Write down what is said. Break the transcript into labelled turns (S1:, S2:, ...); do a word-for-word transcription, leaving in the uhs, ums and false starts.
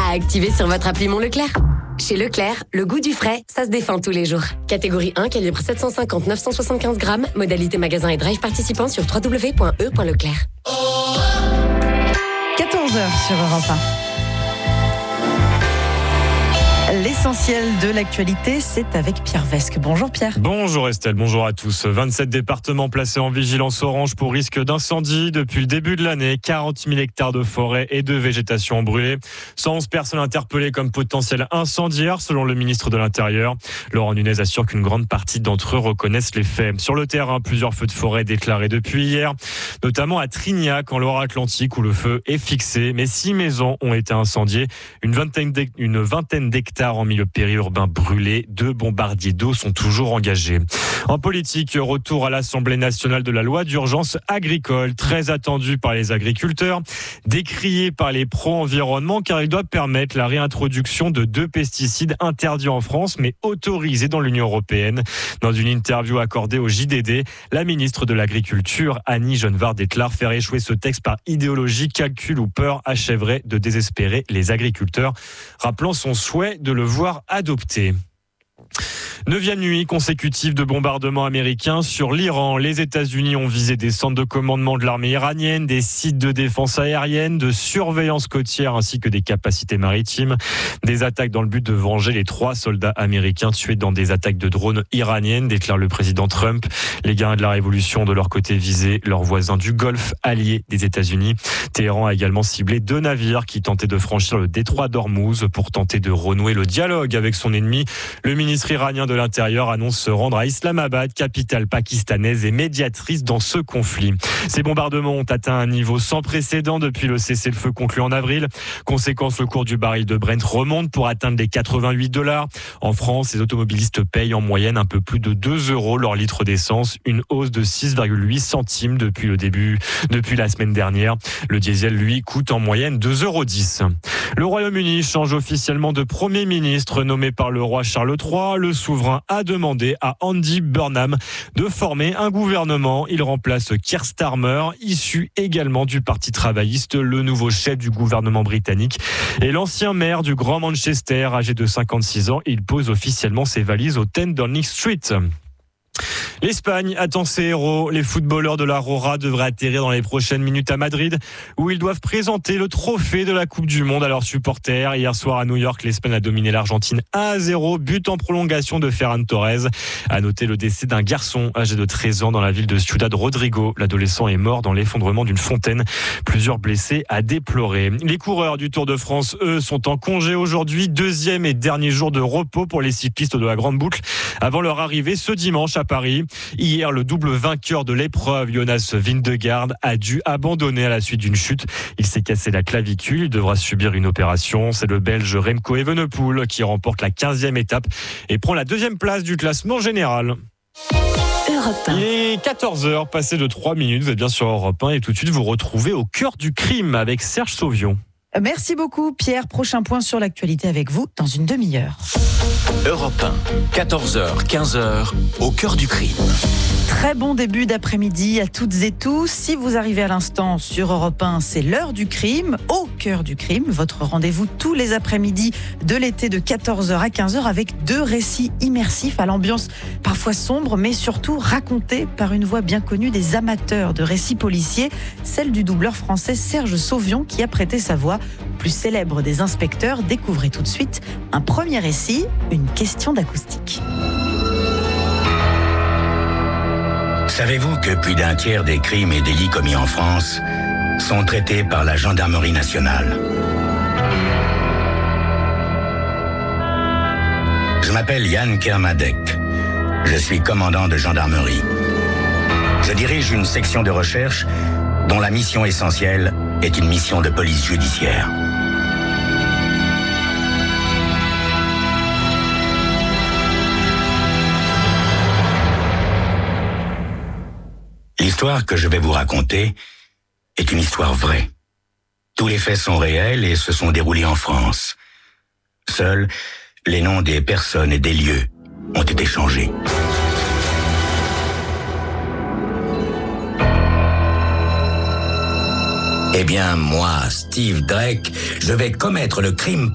S1: à activer sur votre appli Mon Leclerc. Chez Leclerc, le goût du frais, ça se défend tous les jours. Catégorie un, calibre sept cent cinquante à neuf cent soixante-quinze grammes. Modalité magasin et drive participant sur w w w point e point leclerc.
S2: quatorze heures sur Europe un. L'essentiel de l'actualité, c'est avec Pierre Vesque. Bonjour Pierre.
S3: Bonjour Estelle, bonjour à tous. vingt-sept départements placés en vigilance orange pour risque d'incendie. Depuis le début de l'année, quarante mille hectares de forêt et de végétation ont brûlé. cent onze personnes interpellées comme potentiels incendiaires, selon le ministre de l'Intérieur. Laurent Nunez assure qu'une grande partie d'entre eux reconnaissent les faits. Sur le terrain, plusieurs feux de forêt déclarés depuis hier, notamment à Trignac, en Loire-Atlantique, où le feu est fixé. Mais six maisons ont été incendiées, une vingtaine d'hectares en milieu périurbain brûlé. Deux bombardiers d'eau sont toujours engagés. En politique, retour à l'Assemblée nationale de la loi d'urgence agricole, très attendue par les agriculteurs, décriée par les pro-environnement car il doit permettre la réintroduction de deux pesticides interdits en France mais autorisés dans l'Union européenne. Dans une interview accordée au J D D, la ministre de l'Agriculture, Annie Genevard, déclare faire échouer ce texte par idéologie, calcul ou peur achèverait de désespérer les agriculteurs, rappelant son souhait de le voir adopté. Neuvième nuit consécutive de bombardements américains sur l'Iran. Les États-Unis ont visé des centres de commandement de l'armée iranienne, des sites de défense aérienne, de surveillance côtière ainsi que des capacités maritimes. Des attaques dans le but de venger les trois soldats américains tués dans des attaques de drones iraniennes, déclare le président Trump. Les gardiens de la révolution de leur côté visaient leurs voisins du Golfe, alliés des États-Unis. Téhéran a également ciblé deux navires qui tentaient de franchir le détroit d'Ormuz pour tenter de renouer le dialogue avec son ennemi. Le ministre iranien de l'Intérieur annonce se rendre à Islamabad, capitale pakistanaise et médiatrice dans ce conflit. Ces bombardements ont atteint un niveau sans précédent depuis le cessez-le-feu conclu en avril. Conséquence, le cours du baril de Brent remonte pour atteindre les quatre-vingt-huit dollars. En France, les automobilistes payent en moyenne un peu plus de deux euros leur litre d'essence, une hausse de six virgule huit centimes depuis le début, depuis la semaine dernière. Le diesel, lui, coûte en moyenne deux euros dix. Le Royaume-Uni change officiellement de Premier ministre nommé par le roi Charles trois. Le souverain a demandé à Andy Burnham de former un gouvernement. Il remplace Keir Starmer, issu également du Parti travailliste, le nouveau chef du gouvernement britannique. Et l'ancien maire du Grand Manchester, âgé de cinquante-six ans, il pose officiellement ses valises au ten Downing Street. L'Espagne attend ses héros. Les footballeurs de la Rora devraient atterrir dans les prochaines minutes à Madrid, où ils doivent présenter le trophée de la Coupe du Monde à leurs supporters. Hier soir à New York, l'Espagne a dominé l'Argentine un à zéro, but en prolongation de Ferran Torres. À noter le décès d'un garçon âgé de treize ans dans la ville de Ciudad Rodrigo. L'adolescent est mort dans l'effondrement d'une fontaine. Plusieurs blessés à déplorer. Les coureurs du Tour de France, eux, sont en congé aujourd'hui. Deuxième et dernier jour de repos pour les cyclistes de la Grande Boucle avant leur arrivée ce dimanche à Paris. Hier, le double vainqueur de l'épreuve, Jonas Vingegaard, a dû abandonner à la suite d'une chute. Il s'est cassé la clavicule, il devra subir une opération. C'est le Belge Remco Evenepoel qui remporte la quinzième étape et prend la deuxième place du classement général. Il est quatorze heures, passé de trois minutes, vous êtes bien sur Europe un et tout de suite vous retrouvez au cœur du crime avec Serge Sauvion.
S2: Merci beaucoup Pierre. Prochain point sur l'actualité avec vous dans une demi-heure.
S4: Europe un, quatorze heures, quinze heures, au cœur du crime.
S2: Très bon début d'après-midi à toutes et tous. Si vous arrivez à l'instant sur Europe un, c'est l'heure du crime, au cœur du crime. Votre rendez-vous tous les après-midi de l'été de quatorze heures à quinze heures avec deux récits immersifs à l'ambiance parfois sombre, mais surtout racontés par une voix bien connue des amateurs de récits policiers, celle du doubleur français Serge Sauvion qui a prêté sa voix plus célèbre des inspecteurs. Découvrez tout de suite un premier récit, une question d'acoustique.
S5: Savez-vous que plus d'un tiers des crimes et délits commis en France sont traités par la gendarmerie nationale ? Je m'appelle Yann Kermadec. Je suis commandant de gendarmerie. Je dirige une section de recherche dont la mission essentielle est une mission de police judiciaire. L'histoire que je vais vous raconter est une histoire vraie. Tous les faits sont réels et se sont déroulés en France. Seuls les noms des personnes et des lieux ont été changés. Eh bien, moi, Steve Drake, je vais commettre le crime